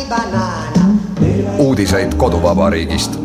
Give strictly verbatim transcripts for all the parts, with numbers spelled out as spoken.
Uudiseid koduvabariigist.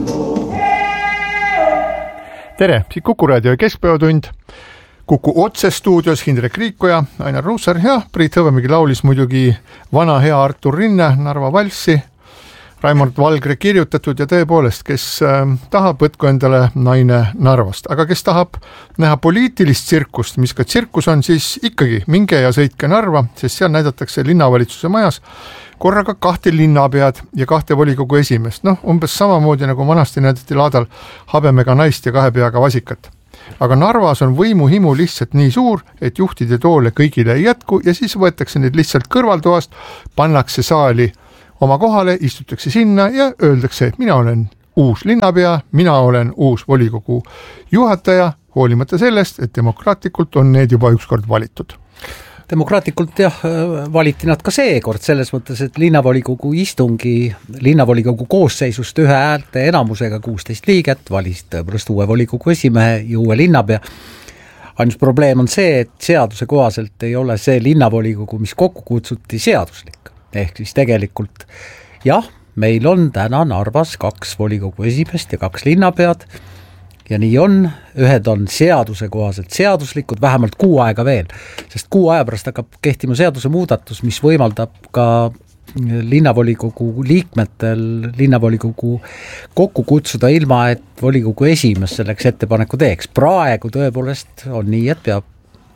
Tere, siit Kuku raadio keskpäevatund. Kuku otse stuudios Hindrek Riikoja, Ainar Ruussaar ja Priit Hõbemägi laulis muidugi vana hea Artur Rinne Narva valssi, Raimond Valgre kirjutatud ja tõepoolest, kes äh, tahab, võtku endale naine Narvast, aga kes tahab näha poliitilist tsirkust, mis ka tsirkus on, siis ikkagi minge ja sõitke Narva, sest seal näidatakse linnavalitsuse majas korraga kahte linnapead ja kahte volikogu esimest, noh umbes samamoodi nagu vanasti näidati laadal habemega naist ja kahe peaga vasikat. Aga Narvas on võimuhimu lihtsalt nii suur, et juhtide toole kõigile ei jätku ja siis võetakse neid lihtsalt kõrvaltoast, pannakse saali oma kohale, istutakse sinna ja öeldakse, et mina olen uus linnapea, mina olen uus volikogu juhataja, hoolimata sellest, et demokraatlikult on need juba ükskord valitud. Demokraatlikult jah, valiti nad ka seekord selles mõttes, et linnavolikogu istungi, linnavolikogu koosseisust ühe häälte enamusega kuusteist liiget valis tõepoolest uue volikogu esimehe ja uue linnapea. Ainus probleem on see, et seaduse kohaselt ei ole see linnavolikogu, mis kokku kutsuti seaduslik. Ehk siis tegelikult jah, meil on täna Narvas kaks volikogu esimest ja kaks linnapead ja nii on, ühed on seaduse kohaselt seaduslikud vähemalt kuu aega veel, sest kuu aja pärast hakkab kehtima seaduse muudatus, mis võimaldab ka linnavolikogu liikmetel linnavolikogu kokku kutsuda ilma, et volikogu esimees selleks ettepaneku teeks. Praegu tõepoolest on nii, et peab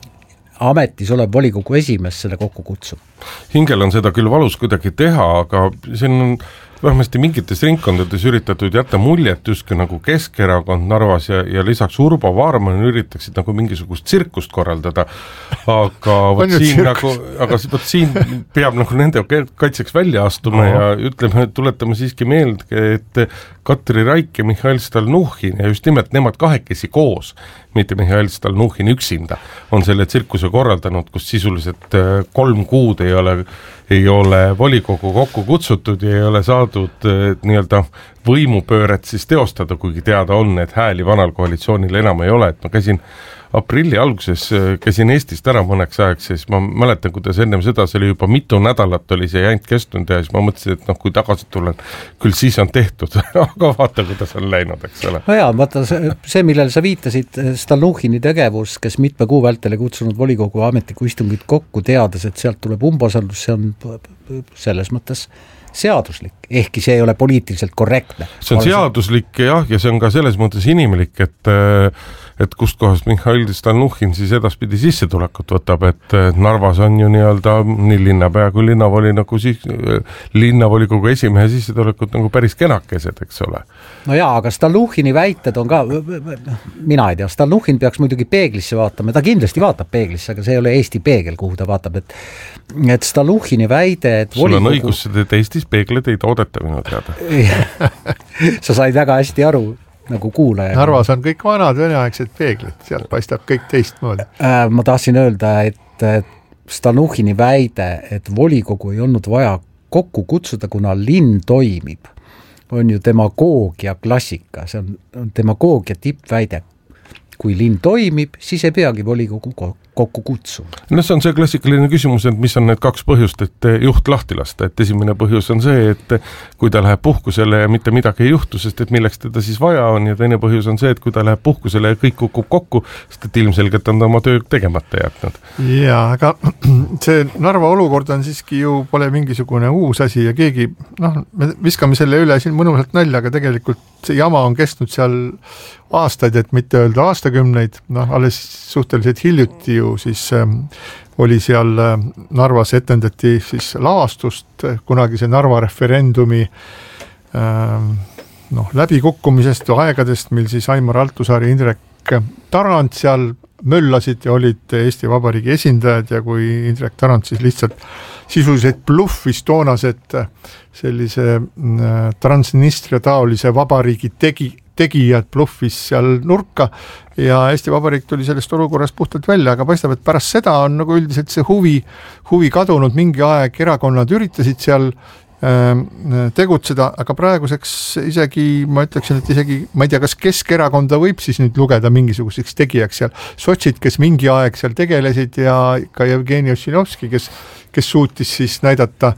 ametis olev volikogu esimees selle kokku kutsub. Hingel on seda küll valus kuidagi teha, aga siin on vähemasti mingites ringkondades üritatud jätta muljet justkui nagu Keskerakond Narvas ja, ja lisaks Urbo Vaarman üritaksid nagu mingisugust tsirkust korraldada, aga võt siin, nagu, aga võt siin peab nagu nende kaitseks välja astuma. Aha. Ja ütleme, tuletame siiski meelde, et Katri Raik ja Mihhail Stalnuhhin ja just nimelt nemad kahekesi koos, mitte Mihhail Stalnuhhin üksinda, on selle tsirkuse korraldanud, kus sisuliselt kolm kuud ei ole, ei ole volikogu kokku kutsutud ja ei ole saadud nii-öelda võimupööret siis teostada, kuigi teada on, et hääli vanal koalitsioonil enam ei ole, et ma käisin aprilli alguses, käisin Eestist ära mõneks ajaks, siis ma mäletan, kuidas ennem seda, see oli juba mitu nädalat oli see jäint kestnud ja siis ma mõtlesin, et noh, kui tagasi tulen, küll siis on tehtud, aga vaata, kuidas on läinud, eks ole. No jaa, vaata see, millele sa viitasid, Stalnuhhini tegevus, kes mitme kuu vältele kutsunud volikogu ametliku istungit kokku, teades, et sealt tuleb umbusaldus, see on selles mõttes seaduslik, ehkki see ei ole poliitiliselt korrektne. See on seaduslik jah, ja see on ka selles mõttes inimlik, et et kust kohast Mihhail Stalnuhhin siis edaspidi sissetulekut võtab, et Narvas on ju nii-öelda nii linnapea kui linnavolikogu siis, linnavolikogu esimehe sissetulekut nagu päris kenakesed, eks ole. No jaa, aga Stalnuhhini väited on ka, mina ei tea, Stalnuhhin peaks muidugi peeglisse vaatama, ta kindlasti vaatab peeglisse, aga see ei ole Eesti peegel, kuhu ta vaatab, et, et Stalnuhhini väide, et sul on volikogu... õigus, et Eestis peegleid ei toodeta minu teada. Sa said väga hästi aru, nagu kuulaja. Narvas on kõik vanad veneaegsed peeglid, sealt paistab kõik teistmoodi. Äh, ma tahtsin öelda, et Stalnuhhini väide, et volikogu ei olnud vaja kokku kutsuda, kuna linn toimib, on ju demagoogia klassika, see on, on demagoogia tippväide. Kui linn toimib, siis ei peagi volikogu kokku kutsuma. No see on see klassikaline küsimus, et mis on need kaks põhjust, et juht lahti lasta, et esimene põhjus on see, et kui ta läheb puhkusele ja mitte midagi ei juhtu, sest et milleks teda siis vaja on, ja teine põhjus on see, et kui ta läheb puhkusele ja kõik kukub kokku, sest et ilmselgelt on ta oma töö tegemata jätnud. Jaa, aga see Narva olukord on siiski ju pole mingisugune uus asi ja keegi, noh, me viskame selle üle siin mõnusalt nalja, aga tegelikult see jama on kestnud seal aastaid, et mitte öelda aastakümneid, noh, alles suhteliselt hiljuti ju siis ähm, oli seal äh, Narvas etendati siis lavastust kunagise Narva referendumi ähm, noh, läbikukkumisest ja aegadest, mil siis Aimar Altusaar ja Indrek Tarand seal möllasid ja olid Eesti Vabariigi esindajad ja kui Indrek Tarand siis lihtsalt sisuliselt bluffis toonased sellise äh, Transnistria taolise vabariigi tegi tegijad bluffis seal nurka ja Eesti Vabariik tuli sellest olukorrast puhtalt välja, aga paistab, et pärast seda on nagu üldiselt see huvi, huvi kadunud mingi aeg, erakonnad üritasid seal äh, tegutseda, aga praeguseks isegi, ma ütleksin, et isegi, ma ei tea, kas Keskerakonda võib siis nüüd lugeda mingisuguseks tegijaks seal, sotsid, kes mingi aeg seal tegelesid ja ka Jevgeni Ossinovski, kes, kes suutis siis näidata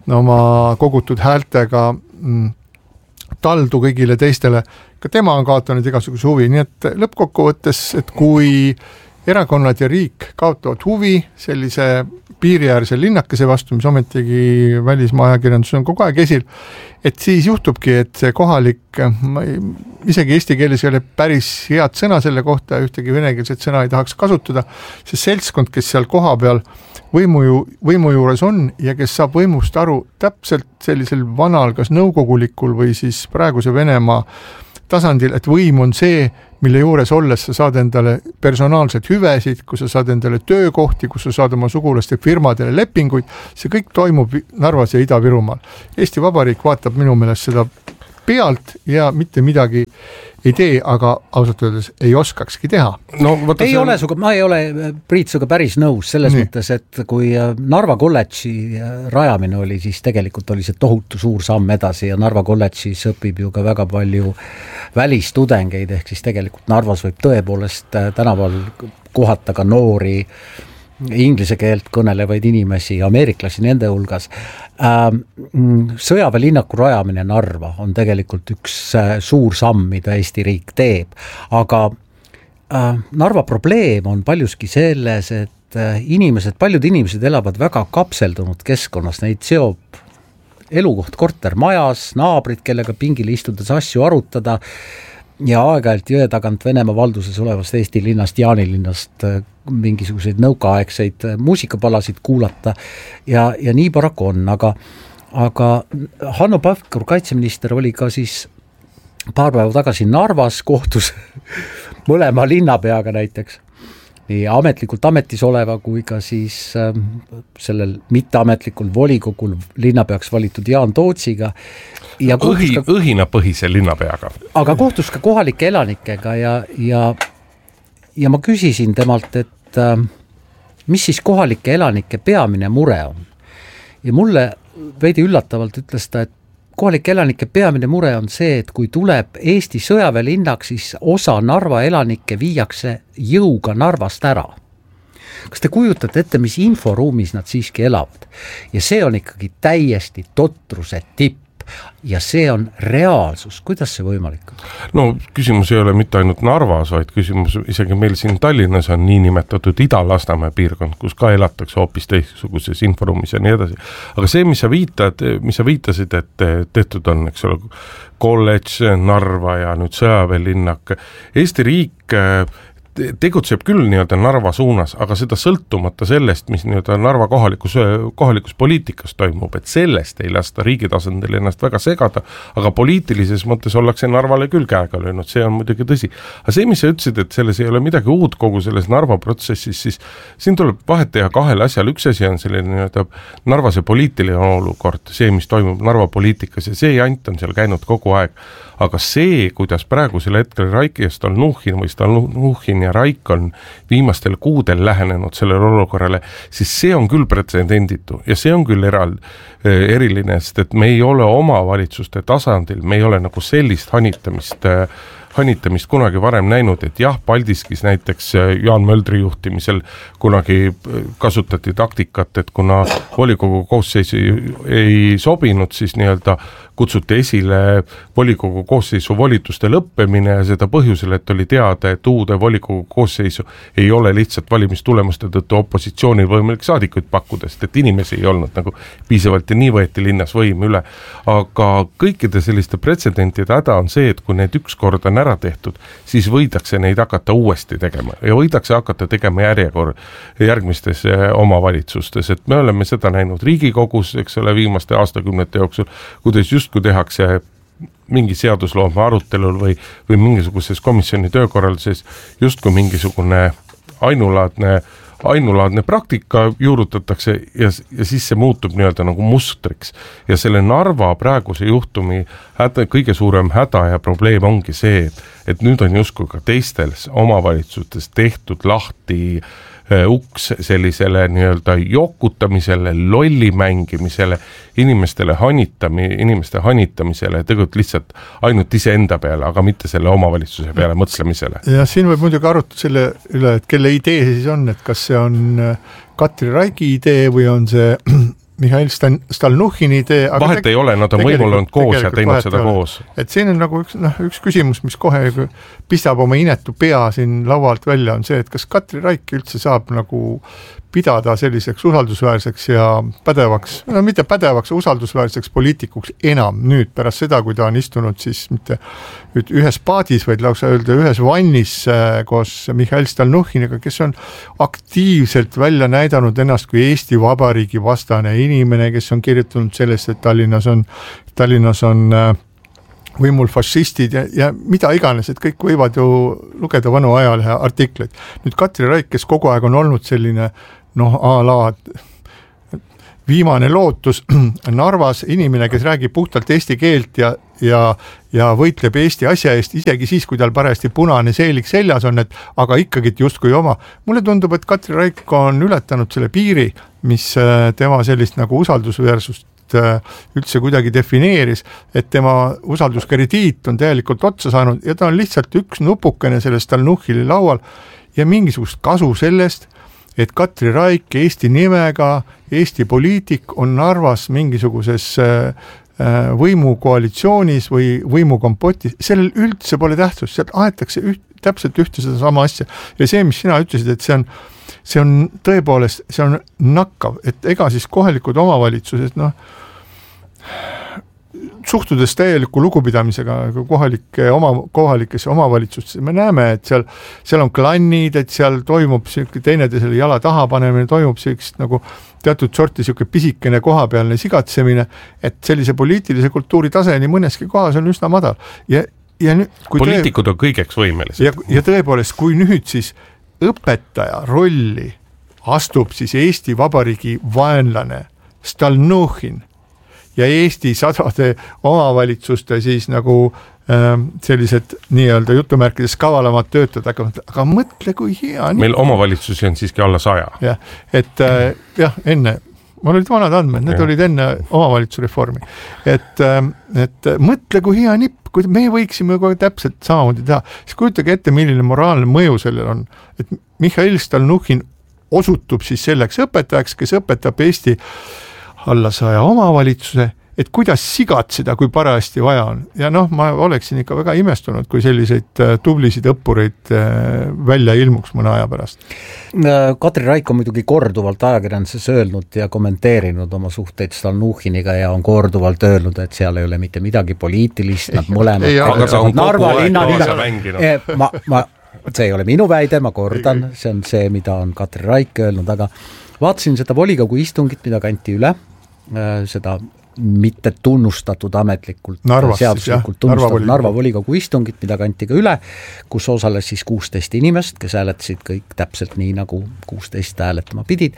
no, oma kogutud häältega mm, taldu kõigile teistele, ka tema on kaotanud igasuguse huvi, nii et lõppkokkuvõttes, et kui erakonnad ja riik kaotavad huvi sellise piiriäärse linnakese vastu, mis ometigi välismaa ajakirjandus on kogu aeg esil, et siis juhtubki, et see kohalik, isegi eesti keeles ei ole päris head sõna selle kohta, ühtegi venekeelset sõna ei tahaks kasutada, see seltskond, kes seal koha peal võimu, ju, võimu juures on ja kes saab võimust aru täpselt sellisel vanal, kas nõukogulikul või siis praeguse Venemaa tasandil, et võim on see, mille juures olles sa saad endale personaalsed hüvesid, kus sa saad endale töökohti, kus sa saad oma sugulaste firmadele lepinguid, see kõik toimub Narvas ja Ida-Virumaal. Eesti Vabariik vaatab minu meelest seda pealt ja mitte midagi ei tee, aga ausalt öeldes ei oskakski teha. No, ei ole suga, ma ei ole Priit suga päris nõus selles Nii. mõttes, et kui Narva kolledži rajamine oli, siis tegelikult oli see tohutu suur samm edasi ja Narva kolledžis õpib ju ka väga palju välistudengeid, ehk siis tegelikult Narvas võib tõepoolest tänaval kohata ka noori inglise keelt kõnelevaid inimesi, ameeriklasi nende hulgas. Sõjaväelinnaku rajamine Narva on tegelikult üks suur samm, mida Eesti riik teeb, aga Narva probleem on paljuski selles, et inimesed, paljud inimesed elavad väga kapseldunud keskkonnas, neid seob elukoht kortermajas, naabrid, kellega pingile istudes asju arutada ja aeg-ajalt jõe tagant Venemaa valduses olevast Eesti linnast, Jaanilinnast mingisuguseid nõukaaegseid muusikapalasid kuulata ja, ja nii paraku on, aga, aga Hanno Pevkur, kaitseminister, oli ka siis paar päeva tagasi Narvas, kohtus mõlema linnapeaga näiteks, nii ametlikult ametis oleva kui ka siis äh, sellel mitteametlikul volikogul linnapeaks valitud Jaan Tootsiga. Ja Õhi, ka, õhinapõhise linnapeaga. Aga kohtus ka kohalike elanikega ja, ja, ja ma küsisin temalt, et äh, mis siis kohalike elanike peamine mure on. Ja mulle veidi üllatavalt ütles ta, et kohalike elanike peamine mure on see, et kui tuleb Eesti sõjaväelinnaks, siis osa Narva elanikke viiakse jõuga Narvast ära. Kas te kujutate ette, mis inforuumis nad siiski elavad? Ja see on ikkagi täiesti totruse tipp. Ja see on reaalsus. Kuidas see võimalik on? No küsimus ei ole mitte ainult Narvas, vaid küsimus isegi meil siin Tallinnas on nii nimetatud Ida-Lasnamäe piirkond, kus ka elatakse hoopis teistsuguses inforuumis ja nii edasi. Aga see, mis sa viitad, mis sa viitasid, et tehtud on, eks ole, kolledž, Narva ja nüüd sõjaväelinnak, Eesti riik tegutseb küll nii-öelda Narva suunas, aga seda sõltumata sellest, mis nii-öelda Narva kohalikus, kohalikus poliitikas toimub, et sellest ei lasta riigi tasandil ennast väga segada, aga poliitilises mõttes ollakse Narvale küll käega löönud, see on muidugi tõsi. Aga see, mis sa ütlesid, et selles ei ole midagi uut kogu selles Narva protsessis, siis siin tuleb vahet teha kahel asjal. Üks asi on selline nii-öelda Narvase poliitiline olukord, see, mis toimub Narva poliitikas ja see jant on seal käinud kogu aeg. Aga see, kuidas praegusel hetkel Raiki ja Stalnuhhin või Stalnuhhin ja Raik on viimastel kuudel lähenenud sellele olukorrale, siis see on küll pretsedenditu ja see on küll eral, eriline, sest et me ei ole omavalitsuste tasandil, me ei ole nagu sellist hanitamist hanitamist kunagi varem näinud, et jah, Paldiskis näiteks Jaan Möldri juhtimisel kunagi kasutati taktikat, et kuna volikogu koosseisu ei sobinud, siis nii-öelda kutsuti esile volikogu koosseisu volituste lõppemine ja seda põhjusel, et oli teada, et uude volikogu koosseisu ei ole lihtsalt valimistulemuste tõttu opositsioonil võimalik saadikuid pakkuda, sest et inimesi ei olnud nagu piisavalt ja nii võeti linnas võim üle. Aga kõikide selliste pretsedentide häda on see, et kui need üks kord on ära tehtud, siis võidakse neid hakata uuesti tegema ja võidakse hakata tegema järjekord järgmistes omavalitsustes, et me oleme seda näinud Riigikogus, eks ole, viimaste aastakümnete jooksul, kuidas justkui tehakse mingi seadusloome arutelul või, või mingisuguses komisjoni töökorralduses justkui mingisugune ainulaadne ainulaadne praktika juurutatakse ja, ja siis see muutub nii-öelda nagu mustriks. Ja selle Narva praeguse juhtumi häda, kõige suurem häda ja probleem ongi see, et, et nüüd on justkui ka teistes omavalitsustes tehtud lahti uks sellisele nii-öelda jokutamisele, lolli mängimisele, inimestele hanitami, inimeste hanitamisele, tegelikult lihtsalt ainult iseenda peale, aga mitte selle omavalitsuse peale mõtlemisele. Ja siin võib muidugi arutada selle üle, et kelle idee siis on, et kas see on Katri Raigi idee või on see Mihhail Stan, Stalnuhhini idee. Vahet teg- ei ole, nad on võimul olnud koos ja teinud seda koos. Et siin on nagu üks, noh, üks küsimus, mis kohe pistab oma inetu pea siin laualt välja, on see, et kas Katri Raik üldse saab nagu pidada selliseks usaldusväärseks ja pädevaks, no mitte pädevaks, usaldusväärseks poliitikuks enam nüüd pärast seda, kui ta on istunud siis mitte ühes paadis, vaid lausa öelda ühes vannis koos Mihhail Stalnuhhiniga, kes on aktiivselt välja näidanud ennast kui Eesti Vabariigi vastane inimene, kes on kirjutanud sellest, et Tallinnas on, Tallinnas on võimul fašistid ja, ja mida iganes, et kõik võivad ju lugeda vanu ajalehe artikleid. Nüüd Katri Raik, kes kogu aeg on olnud selline noh, a la viimane lootus Narvas, inimene, kes räägib puhtalt eesti keelt ja, ja, ja võitleb Eesti asja eest, isegi siis, kui tal parajasti punane seelik seljas on, et aga ikkagi justkui oma. Mulle tundub, et Katri Raik on ületanud selle piiri, mis tema sellist nagu usaldusväärsust üldse kuidagi defineeris, et tema usalduskrediit on täielikult otsa saanud ja ta on lihtsalt üks nupukene sellest Stalnuhhini laual ja mingisugust kasu sellest, et Katri Raik Eesti nimega, Eesti poliitik on Narvas mingisuguses võimukoalitsioonis või võimukompotis, sellel üldse pole tähtsust, sealt aetakse üht, täpselt ühte seda sama asja ja see, mis sina ütlesid, et see on see on tõepoolest, see on nakkav, et ega siis kohalikud omavalitsused, noh, suhtudes täieliku lugupidamisega kohalike oma, kohalikesse omavalitsustesse, me näeme, et seal, seal on klannid, et seal toimub teineteisele jala taha panemine, toimub sellist nagu teatud sorti siuke pisikene kohapealne sigatsemine, et sellise poliitilise kultuuri tase nii mõneski kohas on üsna madal. Ja, ja nüüd, kui poliitikud tõe... on kõigeks võimelised. Ja, ja tõepoolest, kui nüüd siis õpetaja rolli astub siis Eesti Vabariigi vaenlane Stalnuhhin ja Eesti sadade omavalitsuste siis nagu ähm, sellised nii-öelda jutumärkides kavalamad töötajad, aga, aga mõtle, kui hea. Meil omavalitsusi on siiski alla saja. Ja, et äh, jah, enne, mul olid vanad andmed, need ja. olid enne omavalitsusreformi. Et, äh, et mõtle, kui hea nipp, kui me võiksime kogu täpselt samamoodi teha, siis kujutage ette, milline moraalne mõju sellel on, et Mihhail Stalnuhhin osutub siis selleks õpetajaks, kes õpetab Eesti alla saja omavalitsuse, et kuidas sigatseda, kui parajasti vaja on. Ja noh, ma oleksin ikka väga imestunud, kui selliseid tublisid õppureid välja ilmuks mõne aja pärast. Katri Raik on muidugi korduvalt ajakirjanduses öelnud ja kommenteerinud oma suhteid Stalnuhhiniga ja on korduvalt öelnud, et seal ei ole mitte midagi poliitilist, nad mõlemad. Ei, aga ta on kogu aeg kaasa mänginud. Ma, ma, see ei ole minu väide, ma kordan, see on see, mida on Katri Raik öelnud, aga vaatasin seda volikogu istungit, mida kanti üle, seda mitte tunnustatud ametlikult, Narvas, seaduslikult jah, tunnustatud Narva, Narva volikogu istungit, mida kanti ka üle, kus osales siis kuusteist inimest, kes hääletasid kõik täpselt nii, nagu kuusteist hääletama pidid.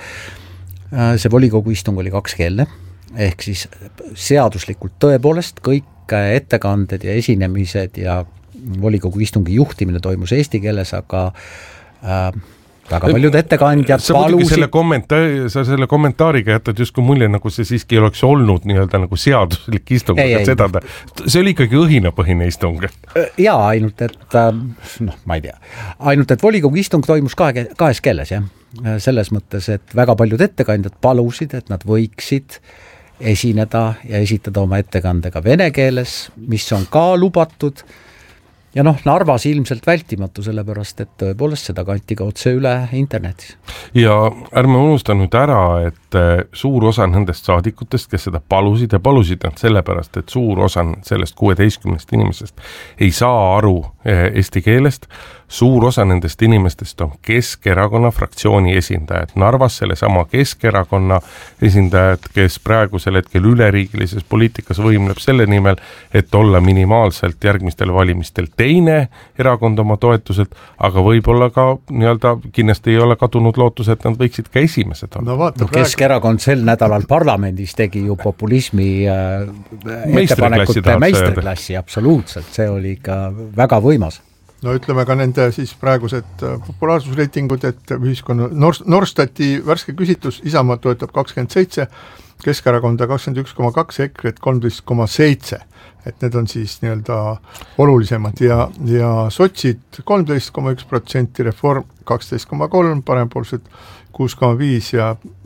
See volikogu istung oli kakskeelne, ehk siis seaduslikult tõepoolest kõik ettekanded ja esinemised ja volikogu istungi juhtimine toimus eesti keeles, aga äh, väga paljud ettekandjad sa palusid... Selle kommentaari, sa selle kommentaariga jätad justkui mulje, nagu see siiski oleks olnud nii-öelda nagu seaduslik istung. Ei, ei, seda, see oli ikkagi õhinapõhine istung. Jaa, ainult, et noh, ma ei tea, ainult, et volikogu istung toimus kahe, kahes keeles, jah. Selles mõttes, et väga paljud ettekandjad palusid, et nad võiksid esineda ja esitada oma ettekandega vene keeles, mis on ka lubatud. Ja noh, Narvas ilmselt vältimatu, sellepärast, et tõepoolest seda kanti ka otse üle internetis. Ja ärme unusta nüüd ära, et suur osa nendest saadikutest, kes seda palusid ja palusid nad sellepärast, et suur osa sellest kuueteistkümnest inimesest ei saa aru eesti keelest, suur osa nendest inimestest on Keskerakonna fraktsiooni esindajad. Narvas sellesama Keskerakonna esindajad, kes praegusel hetkel üleriigilises poliitikas võimleb selle nimel, et olla minimaalselt järgmistel valimistel teine erakond oma toetuselt, aga võib-olla ka nii-öelda kindlasti ei ole kadunud lootus, et nad võiksid ka esimesed olla. No, vaata, no, Keskerakond sel nädalal parlamendis tegi ju populismi äh, ettepanekute meistriklassi, absoluutselt, see oli ikka väga võimas. No ütleme ka nende siis praegused populaarsusreitingud, et ühiskonna Nor- Norstati värske küsitlus Isamaa toetab kakskümmend seitse, Keskerakonda kakskümmend üks koma kaks, EKRE kolmteist koma seitse, et need on siis nii-öelda olulisemad ja, ja sotsid kolmteist koma üks protsenti, Reform kaksteist koma kolm, parempoolsed kuus koma viis ja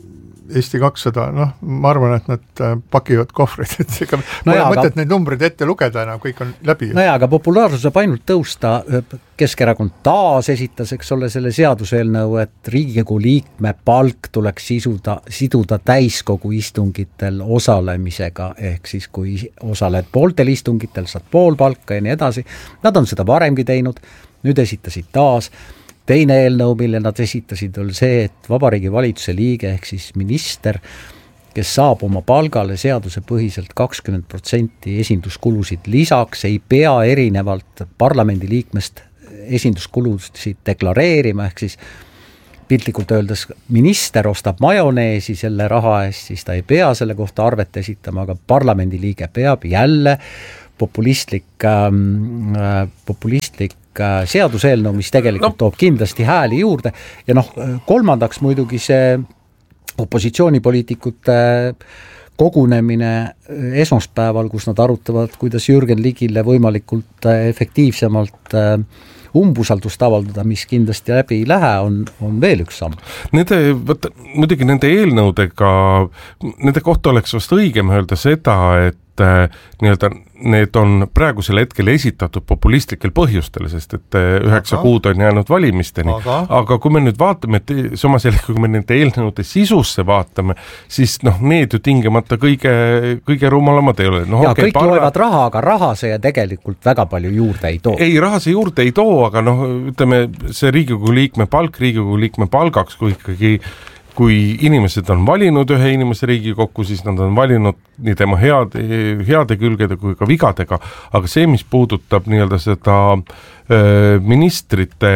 Eesti kakssada, noh, ma arvan, et nad pakivad kohvrid, et ega no pole jaa, mõtet aga... neid numbreid ette lugeda enam, kõik on läbi. No jaa, aga populaarsus saab ainult tõusta, Keskerakond taas esitas, eks ole, selle seaduseelnõu, et Riigikogu liikme palk tuleks sisuda, siduda täiskogu istungitel osalemisega, ehk siis kui osaled pooltel istungitel, saad pool palka ja nii edasi. Nad on seda varemgi teinud, nüüd esitasid taas. Teine eelnõu, mille nad esitasid, oli see, et Vabariigi Valitsuse liige ehk siis minister, kes saab oma palgale seaduse põhiselt kakskümmend protsenti esinduskulusid lisaks, ei pea erinevalt parlamendi liikmest esinduskulusid deklareerima, ehk siis piltlikult öeldes minister ostab majoneesi selle raha eest, siis ta ei pea selle kohta arvet esitama, aga parlamendi liige peab jälle populistlik, äh, populistlik seaduseelnõu, mis tegelikult no. toob kindlasti hääli juurde ja noh, kolmandaks muidugi see opositsioonipoliitikute kogunemine esmaspäeval, kus nad arutavad, kuidas Jürgen Ligile võimalikult efektiivsemalt umbusaldust avaldada, mis kindlasti läbi ei lähe, on, on veel üks samm. Nende, võtta, muidugi nende eelnõudega, nende kohta oleks vast õigem öelda seda, et nii-öelda need on praegusel hetkel esitatud populistlikel põhjustel, sest et üheksa aga, kuud on jäänud valimisteni, aga, aga kui me nüüd vaatame, et samas jälle, kui me nende eelnõude sisusse vaatame, siis noh, need ju tingimata kõige, kõige rumalamad ei ole. No, ja okay, kõik parla... loevad raha, aga raha see tegelikult väga palju juurde ei too. Ei, raha see juurde ei too, aga noh, ütleme, see Riigikogu liikme palk, Riigikogu liikme palgaks, kui ikkagi kui inimesed on valinud ühe inimese Riigikokku, siis nad on valinud nii tema heade, heade külgede kui ka vigadega, aga see, mis puudutab nii-öelda seda äh, ministrite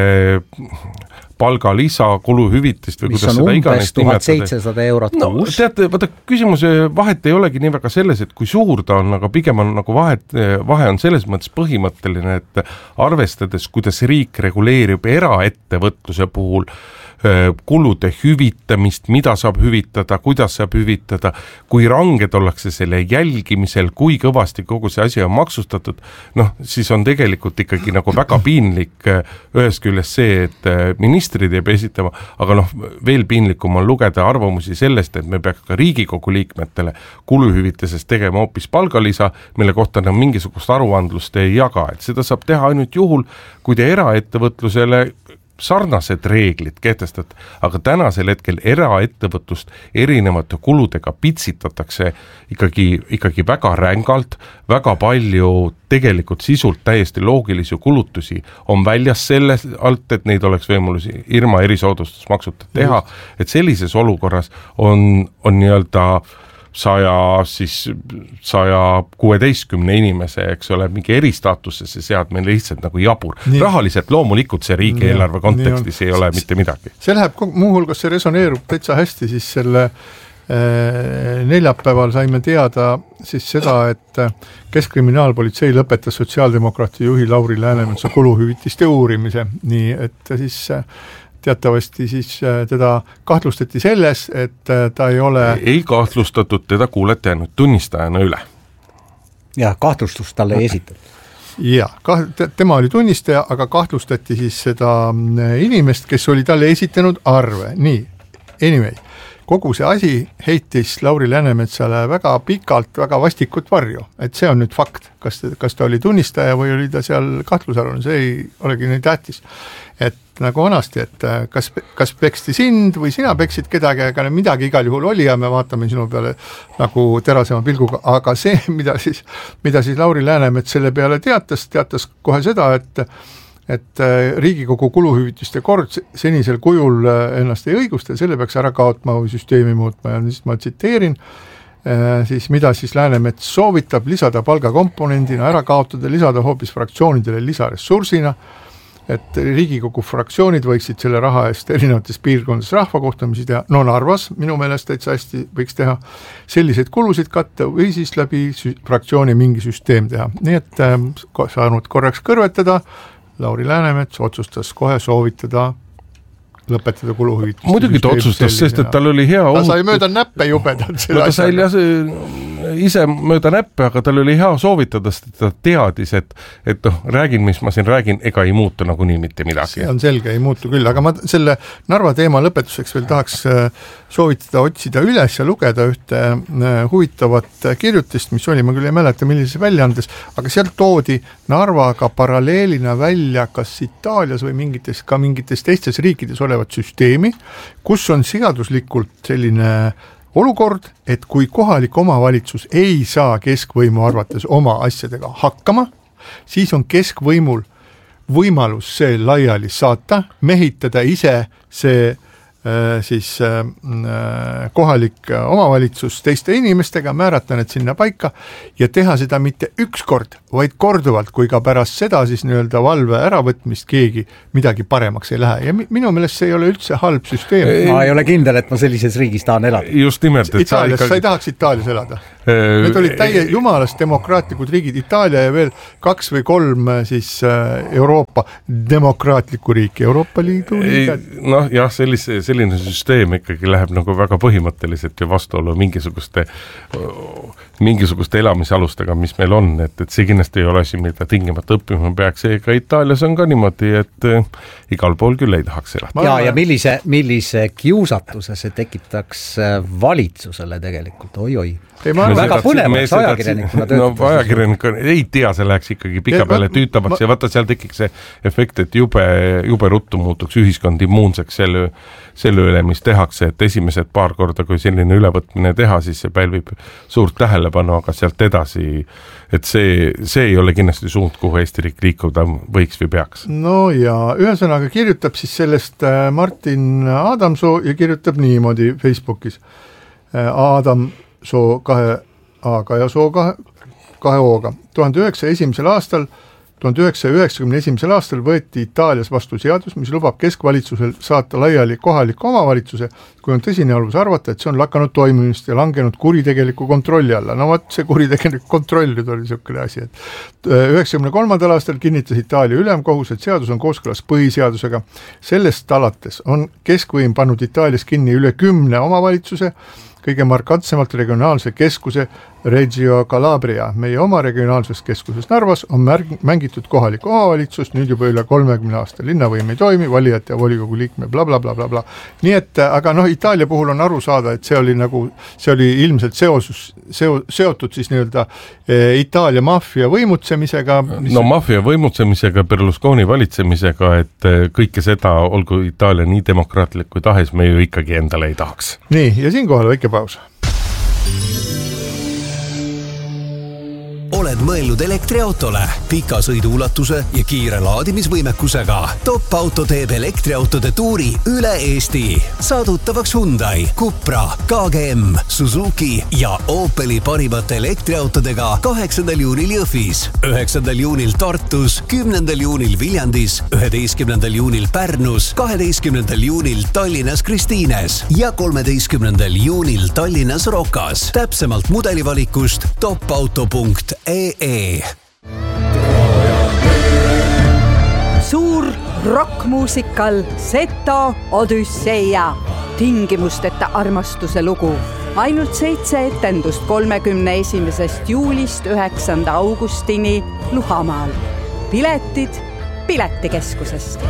palgalisa, kuluhüvitist või mis kuidas seda iganes nimetada. tuhat seitsesada eurot no, kuus. Teate, vaata, küsimuse vahet ei olegi nii väga selles, et kui suur ta on, aga pigem on nagu vahet, vahe on selles mõttes põhimõtteline, et arvestades, kuidas riik reguleerib eraettevõtluse puhul kulude hüvitamist, mida saab hüvitada, kuidas saab hüvitada, kui ranged ollakse selle jälgimisel, kui kõvasti kogu see asi on maksustatud, noh, siis on tegelikult ikkagi nagu väga piinlik ühest küljest see, et ministrid ei pea esitama, aga noh, veel piinlikum on lugeda arvamusi sellest, et me peaks ka Riigikogu liikmetele kuluhüvitisest tegema hoopis palgalisa, mille kohta nad mingisugust aruandlust ei jaga, et seda saab teha ainult juhul, kui te eraettevõtlusele sarnased reeglid kehtestat, aga tänasel hetkel eraettevõtlust erinevate kuludega pitsitatakse ikkagi, ikkagi väga rängalt, väga palju tegelikult sisult täiesti loogilisi kulutusi on väljas selle alt, et neid oleks võimalus ilma erisoodustusmaksuta teha, et sellises olukorras on, on nii-öelda saja, siis saja kuueteistkümne inimese, eks ole, mingi eristaatusse seadmine lihtsalt nagu jabur. Nii. Rahaliselt loomulikult see riigieelarve kontekstis ei ole mitte midagi. See läheb, muuhulgas see resoneerub täitsa hästi, siis selle äh, neljapäeval saime teada siis seda, et Keskkriminaalpolitsei lõpetas sotsiaaldemokraati juhi Lauri Läänemetsa kuluhüvitiste uurimise, nii et siis teatavasti siis teda kahtlustati selles, et ta ei ole... Ei kahtlustatud, teda kuulete ainult tunnistajana üle. Ja kahtlustust talle ei esitatud. Ja, tema oli tunnistaja, aga kahtlustati siis seda inimest, kes oli talle esitanud arve. Nii, anyway, kogu see asi heitis Lauri Läänemetsale väga pikalt, väga vastikut varju, et see on nüüd fakt, kas, kas ta oli tunnistaja või oli ta seal kahtlusalune, see ei olegi nii tähtis. Et nagu vanasti, et kas, kas peksti sind või sina peksid kedagi, aga midagi igal juhul oli ja me vaatame sinu peale nagu terasema pilguga, aga see, mida siis, mida siis Lauri Läänemets selle peale teatas, teatas kohe seda, et et Riigikogu kuluhüvitiste kord senisel kujul ennast ei õigusta ja selle peaks ära kaotma või süsteemi muutma ja siis ma tsiteerin, siis mida siis Läänemets soovitab lisada palgakomponendina, ära kaotada, lisada hoopis fraktsioonidele lisaressursina, et Riigikogu fraktsioonid võiksid selle raha eest erinevates piirkondades rahvakohtumisi teha, no Narvas minu meelest täitsa hästi võiks teha selliseid kulusid katta või siis läbi fraktsiooni mingi süsteem teha. Nii et äh, saanud korraks kõrvetada, Lauri Läänemets otsustas kohe soovitada lõpetada kuluhüvitist. Muidugi ta otsustas, sest et tal oli hea ta sai mööda näppe jubedalt selle no, ta sai ise mööda näppe, aga tal oli hea soovitada, sest ta teadis, et, et noh, räägin, mis ma siin räägin, ega ei muutu nagunii mitte midagi. See on selge, ei muutu küll, aga ma selle Narva teema lõpetuseks veel tahaks soovitada otsida üles ja lugeda ühte huvitavat kirjutist, mis oli, ma küll ei mäleta, millises väljaandes, aga sealt toodi Narvaga paralleelina välja kas Itaalias või mingites, ka mingites teistes riikides olevat süsteemi, kus on seaduslikult selline olukord, et kui kohalik omavalitsus ei saa keskvõimu arvates oma asjadega hakkama, siis on keskvõimul võimalus see laiali saata, mehitada ise see äh, siis äh, kohalik omavalitsus teiste inimestega, määrata need sinna paika ja teha seda mitte üks kord, vaid korduvalt, kui ka pärast seda siis nii-öelda valve äravõtmist keegi midagi paremaks ei lähe. Ja minu meelest see ei ole üldse halb süsteem. Ma ei ole kindel, et ma sellises riigis tahan elada. Just nimelt. Et Itaalias, sa, ikka... sa ei tahaks Itaalias elada? Need olid täie jumalast demokraatlikud riigid, Itaalia ja veel kaks või kolm siis Euroopa demokraatliku riiki, Euroopa Liidu liiget. Noh jah, sellise, selline süsteem ikkagi läheb nagu väga põhimõtteliselt ja vastuolu mingisuguste, mingisuguste elamisalustega, mis meil on, et, et see kindlasti ei ole asi, mida tingimata õppima peaks, ega Itaalias on ka niimoodi, et igal pool küll ei tahaks elada. Ja, ja millise, millise kiusatuse see tekitaks valitsusele tegelikult, oi-oi. Ei, ma väga põnevaks ajakirjanikuna töötades. No ajakirjanikuna ei tea, see läheks ikkagi pika ja, peale tüütamaks ma... ja vaata, seal tekiks see efekt, et jube, jube ruttu muutuks ühiskond immuunseks selle, selle üle, mis tehakse, et esimesed paar korda, kui selline ülevõtmine teha, siis see pälvib suurt tähelepanu, aga sealt edasi, et see, see ei ole kindlasti suund, kuhu Eesti riik liikuda võiks või peaks. No ja ühesõnaga kirjutab siis sellest Martin Adamsoo ja kirjutab niimoodi Facebookis. Adam Soo kahe A-ga ja Soo kahe, kahe O-ga. tuhande üheksasaja esimesel aastal, tuhande üheksasaja üheksakümne esimesel aastal võeti Itaalias vastu seadus, mis lubab keskvalitsusel saata laiali kohaliku omavalitsuse, kui on tõsine alus arvata, et see on lakanud toimimist ja langenud kuritegeliku kontrolli alla. No vaat see kuritegeliku kontroll nüüd oli niisugune asi, et üheksakümne kolmandal aastal kinnitas Itaalia ülemkohus, et seadus on kooskõlas põhiseadusega. Sellest alates on keskvõim pannud Itaalias kinni üle kümne omavalitsuse, kõige markantsemalt regionaalse keskuse Reggio Calabria. Meie oma regionaalses keskuses Narvas on märg, mängitud kohalik omavalitsus, nüüd juba üle kolmekümne aasta. Linnavõim ei toimi, valijate ja volikogu liikme bla, bla, bla, bla, bla. Nii et, aga noh, Itaalia puhul on aru saada, et see oli nagu, see oli ilmselt seosus, seo, seotud siis nii-öelda e, Itaalia maffia võimutsemisega. Mis... No maffia võimutsemisega, Berlusconi valitsemisega, et kõike seda, olgu Itaalia nii demokraatlik kui tahes, me ju ikkagi endale ei tahaks. Nii, ja siinkohal väike paus. Oled mõelnud elektriautole, pika sõiduulatuse ja kiire laadimisvõimekusega. Top Auto teeb elektriautode tuuri üle Eesti. Saadutavaks Hyundai, Cupra, K G M, Suzuki ja Opeli parimate elektriautodega kaheksandal juunil Jõhvis, üheksandal juunil Tartus, kümnendal juunil Viljandis, üheteistkümnendal juunil Pärnus, kaheteistkümnendal juunil Tallinnas Kristiines ja kolmeteistkümnendal juunil Tallinnas Rokas. Täpsemalt mudelivalikust topauto punkt ee. Suur rockmuusikal Seto Odüsseia, tingimusteta armastuse lugu. Ainult seitse etendust kolmekümne esimesest juulist üheksanda augustini Luhamaal. Piletid Piletikeskusest.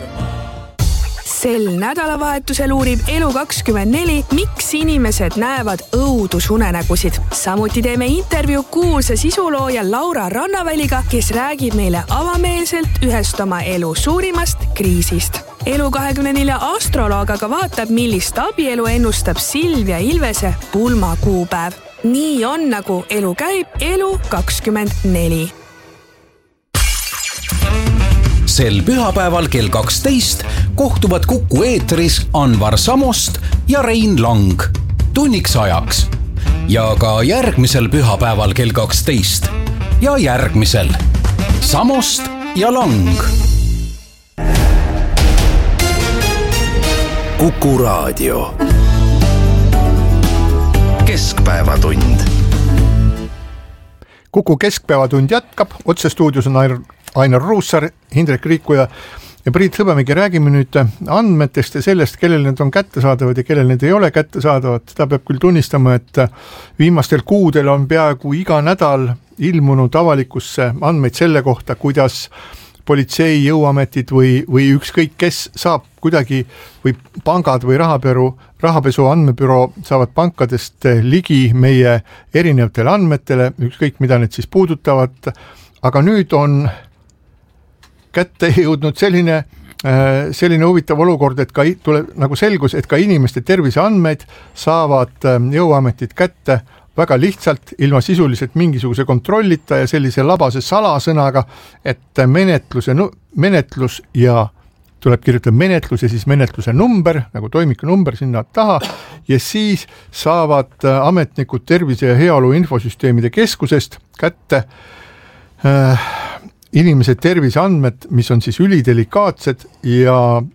Sel nädalavahetusel uurib Elu kakskümmend neli, miks inimesed näevad õudusunenägusid. Samuti teeme intervjuu kuulsa sisulooja Laura Rannaväliga, kes räägib meile avameelselt ühest oma elu suurimast kriisist. Elu kahekümne nelja astroloog aga vaatab, millist abielu ennustab Silvia Ilvese pulmakuupäev. Nii on, nagu elu käib, Elu kakskümmend neli. Sel pühapäeval kell kaksteist kohtuvad Kuku eetris Anvar Samost ja Rein Lang tunniks ajaks. Ja ka järgmisel pühapäeval kell kaksteist ja järgmisel Samost ja Lang. Kuku raadio. Keskpäevatund. Kuku keskpäevatund jätkab, otse stuudios on Ainar Ainar Ruussaar, Hindrek Riikuja ja Priit Hõbemägi, räägime nüüd andmetest ja sellest, kellel need on kättesaadavad ja kellel need ei ole kättesaadavad. Seda peab küll tunnistama, et viimastel kuudel on peaaegu iga nädal ilmunud avalikkusse andmeid selle kohta, kuidas politsei, jõuametid või, või ükskõik kes saab kuidagi või pangad või rahaperu, rahapesu andmebüroo saavad pankadest ligi meie erinevatele andmetele, ükskõik mida need siis puudutavad, aga nüüd on kätte jõudnud selline, selline huvitav olukord, et ka tuleb nagu selgus, et ka inimeste terviseandmeid saavad jõuametid kätte väga lihtsalt, ilma sisuliselt mingisuguse kontrollita ja sellise labase salasõnaga, et menetluse, menetlus ja tuleb kirjutada menetlus ja siis menetluse number, nagu toimiku number sinna taha, ja siis saavad ametnikud tervise ja heaolu infosüsteemide keskusest kätte äh, inimese terviseandmed, mis on siis ülidelikaatsed ja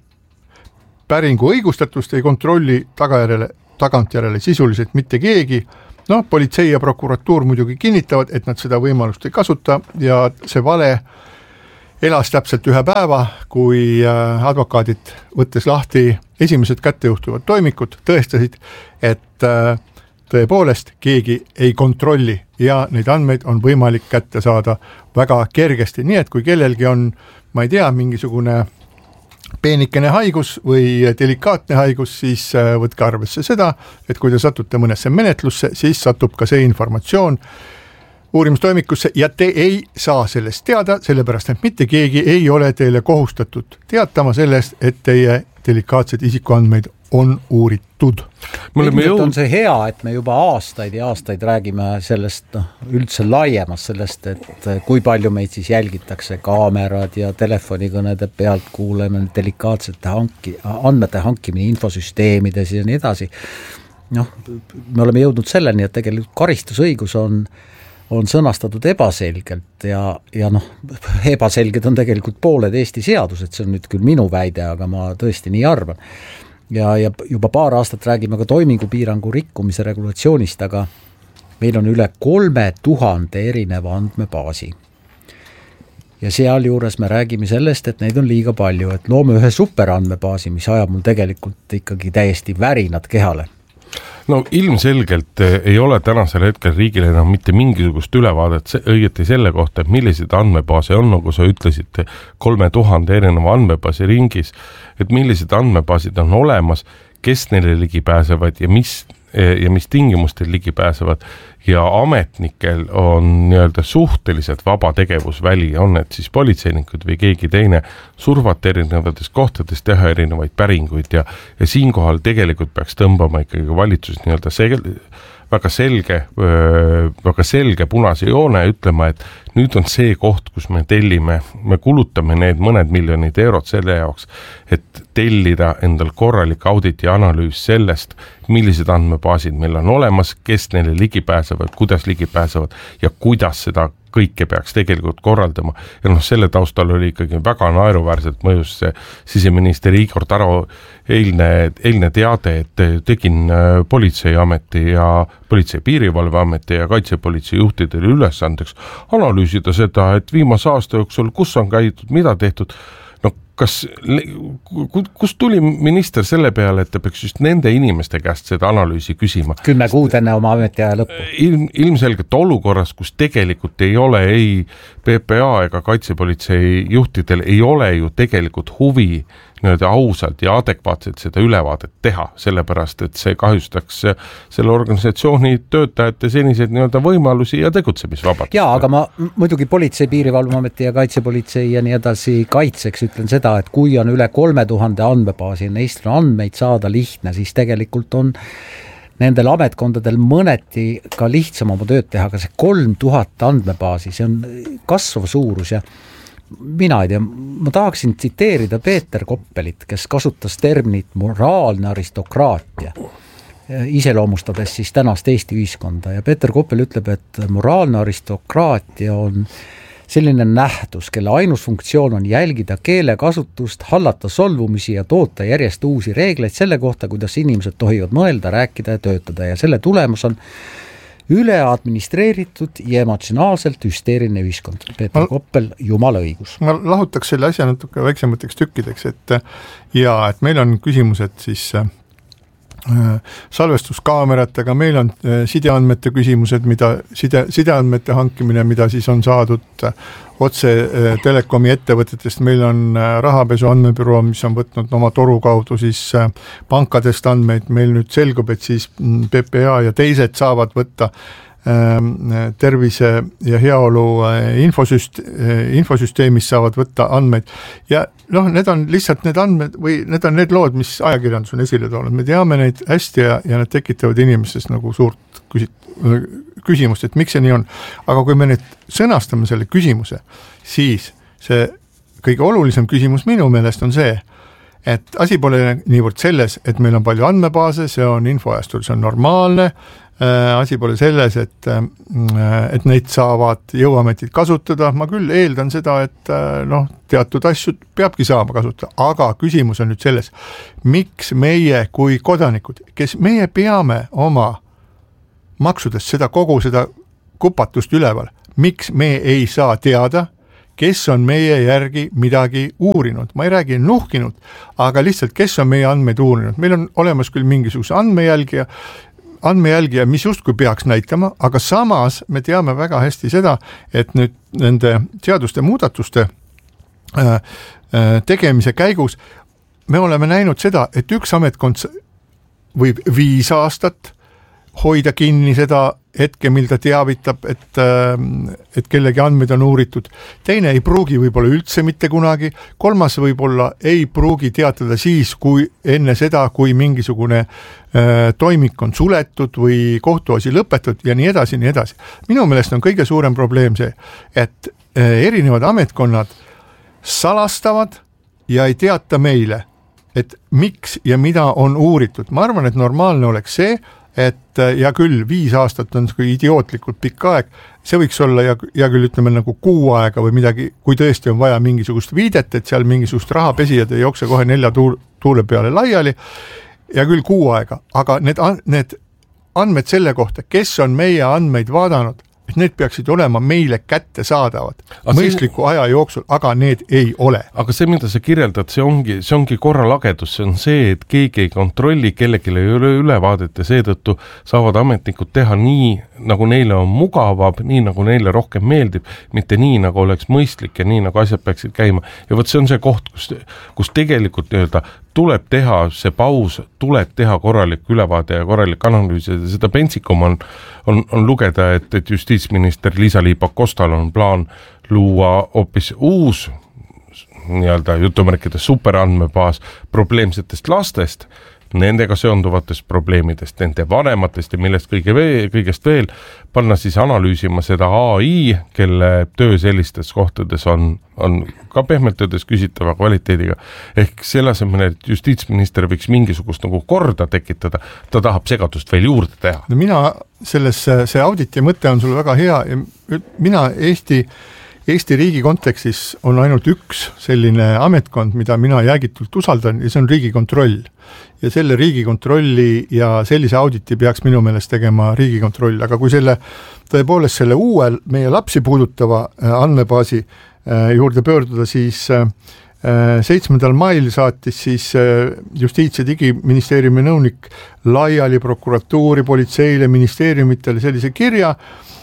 päringu õigustatust ei kontrolli tagajärjele, tagantjärele sisuliselt mitte keegi. No, politsei ja prokuratuur muidugi kinnitavad, et nad seda võimalust ei kasuta ja see vale elas täpselt ühe päeva, kui advokaadid võttes lahti esimesed kättejuhtuvad toimikud, tõestasid, et tõepoolest keegi ei kontrolli ja neid andmeid on võimalik kätte saada väga kergesti. Nii et kui kellelgi on, ma ei tea, mingisugune peenikene haigus või delikaatne haigus, siis võtke arvesse seda, et kui te satute mõnesse menetlusse, siis satub ka see informatsioon uurimistoimikusse ja te ei saa sellest teada, sellepärast et mitte keegi ei ole teile kohustatud teatama sellest, et teie delikaatsed isikuandmeid on uuritud. Ilmselt on see hea, et me juba aastaid ja aastaid räägime sellest no, üldse laiemast sellest, et kui palju meid siis jälgitakse kaamerad ja telefonikõnede pealt kuuleme delikaatsete hanki, andmete hankimine infosüsteemides ja nii edasi. Noh, me oleme jõudnud selleni, et tegelikult karistusõigus on on sõnastatud ebaselgelt ja, ja noh, ebaselged on tegelikult pooled Eesti seadused, see on nüüd küll minu väide, aga ma tõesti nii arvan. Ja, ja juba paar aastat räägime ka toimingupiirangu rikkumise regulatsioonist, aga meil on üle kolme tuhande erineva andmebaasi. Ja seal juures me räägime sellest, et neid on liiga palju, et loome ühe superandmebaasi, mis ajab mul tegelikult ikkagi täiesti värinad kehale. No ilmselgelt ei ole tänasel hetkel riigil enam mitte mingisugust ülevaadet õieti selle kohta, et millised andmebaase on, nagu sa ütlesid, kolme tuhande erineva andmebaasi ringis, et millised andmebaasid on olemas, kes neile ligi pääsevad ja mis, ja mis tingimustel ligi pääsevad ja ametnikel on nii-öelda suhteliselt vaba tegevusväli, on need siis politseinikud või keegi teine survata erinevates kohtades, teha erinevaid päringuid ja, ja siinkohal tegelikult peaks tõmbama ikkagi valitsus nii-öelda sel, väga selge, väga selge punase joone ütlema, et nüüd on see koht, kus me tellime, me kulutame need mõned miljonid eurot selle jaoks, et tellida endal korralik audit ja analüüs sellest, millised andmebaasid meil on olemas, kes neile ligi pääsevad, kuidas ligi pääsevad ja kuidas seda kõike peaks tegelikult korraldama. Ja noh, selle taustal oli ikkagi väga naeruväärselt mõjus see siseminister Igor Taro eilne, eilne teade, et tegin politseiameti ja politsei piirivalveameti ja kaitsepolitsei juhtidele ülesandeks analüüsida seda, et viimase aasta jooksul, kus on käidud, mida tehtud. No kas, kus tuli minister selle peale, et ta peaks just nende inimeste käest seda analüüsi küsima? Kümme kuud enne oma ametiaja lõppu. Ilm, ilmselgelt olukorras, kus tegelikult ei ole ei P P A ega kaitsepolitsei juhtidel ei ole ju tegelikult huvi nii-öelda ausalt ja adekvaatselt seda ülevaadet teha, sellepärast, et see kahjustaks selle organisatsiooni töötajate seniseid nii-öelda võimalusi ja tegutsemisvabadust. Jaa, aga ma muidugi politsei, piirivalveameti ja kaitsepolitsei ja nii edasi kaitseks ütlen seda, et kui on üle kolme tuhande andmebaasi, neist on andmeid saada lihtne, siis tegelikult on nendel ametkondadel mõneti ka lihtsam oma tööd teha, aga see kolm tuhat andmebaasi, see on kasvav suurus ja mina ei tea, ma tahaksin tsiteerida Peeter Koppelit, kes kasutas terminit moraalne aristokraatia, iseloomustades siis tänast Eesti ühiskonda ja Peeter Koppel ütleb, et moraalne aristokraatia on selline nähtus, kelle ainus funktsioon on jälgida keelekasutust, hallata solvumisi ja toota järjest uusi reegleid selle kohta, kuidas inimesed tohivad mõelda, rääkida ja töötada ja selle tulemus on üle administreeritud ja emotsionaalselt hüsteeriline ühiskond. Peeter ma, Koppel, jumala õigus. Ma lahutaks selle asja natuke väiksemateks tükkideks, et ja, et meil on küsimused siis äh, salvestuskaameratega, meil on äh, sideandmete küsimused, mida side, sideandmete hankimine, mida siis on saadud äh, otse äh, telekomi ettevõtetest, meil on äh, rahapesu andmebüroo, mis on võtnud oma toru kaudu siis äh, pankadest andmeid, meil nüüd selgub, et siis P P A ja teised saavad võtta tervise ja heaolu infosüst, infosüsteemis saavad võtta andmeid ja noh, need on lihtsalt need andmed või need on need lood, mis ajakirjandus on esile toonud, me teame neid hästi ja, ja need tekitavad inimestes nagu suurt küsit, küsimust, et miks see nii on, aga kui me nüüd sõnastame selle küsimuse, siis see kõige olulisem küsimus minu meelest on see, et asi pole niivõrd selles, et meil on palju andmebaase, see on infoajastul, see on normaalne, asi pole selles, et, et neid saavad jõuametid kasutada, ma küll eeldan seda, et noh, teatud asju peabki saama kasutada, aga küsimus on nüüd selles, miks meie kui kodanikud, kes meie peame oma maksudest seda kogu seda kupatust üleval, miks me ei saa teada, kes on meie järgi midagi uurinud, ma ei räägi nuhkinud, aga lihtsalt kes on meie andmeid uurinud, meil on olemas küll mingisuguse andmejälgija, andmejälgija, mis justkui peaks näitama, aga samas me teame väga hästi seda, et nüüd nende seaduste muudatuste äh, äh, tegemise käigus me oleme näinud seda, et üks ametkond võib viis aastat hoida kinni seda hetke, mil ta teavitab, et, et kellegi andmeid on uuritud. Teine ei pruugi võib-olla üldse mitte kunagi, kolmas võib-olla ei pruugi teatada siis, kui enne seda, kui mingisugune äh, toimik on suletud või kohtuasi lõpetud ja nii edasi, nii edasi. Minu meelest on kõige suurem probleem see, et äh, erinevad ametkonnad salastavad ja ei teata meile, et miks ja mida on uuritud. Ma arvan, et normaalne oleks see, et ja küll viis aastat on idiootlikult pikk aeg, see võiks olla ja, ja küll ütleme nagu kuu aega või midagi, kui tõesti on vaja mingisugust viidet, et seal mingisugust rahapesijad ei jookse kohe nelja tuule peale laiali ja küll kuu aega, aga need, need andmed selle kohta, kes on meie andmeid vaadanud, et need peaksid olema meile kätte saadavad mõistliku see... aja jooksul, aga need ei ole. Aga see, mida sa kirjeldad, see ongi, see ongi korralagedus, see on see, et keegi ei kontrolli, kellelgi ei ole ülevaadet ja seetõttu saavad ametnikud teha nii, nagu neile on mugavam, nii nagu neile rohkem meeldib, mitte nii, nagu oleks mõistlik ja nii, nagu asjad peaksid käima. Ja võt see on see koht, kus, kus tegelikult nii-öelda tuleb teha see paus, tuleb teha korralik ülevaade ja korralik analüüs ja seda pentsikum on, on, on lugeda, et, et justiitsminister Liisa-Ly Pakostal on plaan luua hoopis uus nii-öelda jutumärkides superandmebaas probleemsetest lastest, nendega seonduvatest probleemidest, nende vanematest ja millest kõige veel, kõigest veel, panna siis analüüsima seda A I, kelle töö sellistes kohtades on, on ka pehmelt öeldes küsitava kvaliteediga. Ehk selle asemel, et justiitsminister võiks mingisugust nagu korda tekitada, ta tahab segadust veel juurde teha. No mina selles, see auditi mõte on sul väga hea ja mina Eesti Eesti riigi kontekstis on ainult üks selline ametkond, mida mina jäägitult usaldan ja see on Riigikontroll. Ja selle Riigikontrolli ja sellise auditi peaks minu meelest tegema Riigikontroll, aga kui selle tõepoolest selle uue meie lapsi puudutava andmebaasi juurde pöörduda, siis seitsmendal mail saatis siis Justiits- ja Digiministeeriumi nõunik laiali prokuratuuri, politseile, ministeeriumitele sellise kirja,